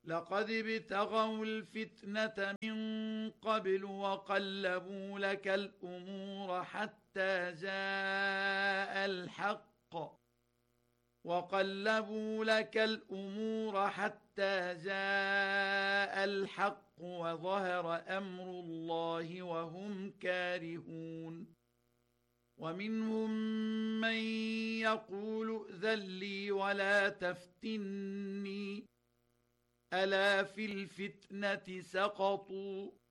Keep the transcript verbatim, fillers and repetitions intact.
لقد ابتغوا الفتنة من قبل وقلبوا لك الأمور حتى جاء الحق وقلبوا لك الأمور حتى جاء الحق وظهر أمر الله وهم كارهون ومنهم من يقول ائذن لي ولا تفتني ألا في الفتنة سقطوا